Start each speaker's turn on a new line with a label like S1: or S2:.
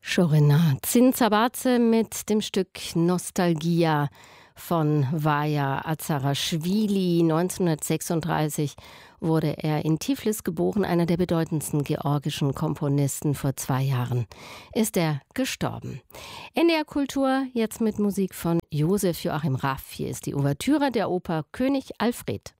S1: Chorina Zintzabadze mit dem Stück Nostalgia von Vaja Azaraschwili. 1936 wurde er in Tiflis geboren, einer der bedeutendsten georgischen Komponisten. Vor 2 Jahren ist er gestorben. NDR Kultur jetzt mit Musik von Josef Joachim Raff. Hier ist die Ouvertüre der Oper König Alfred.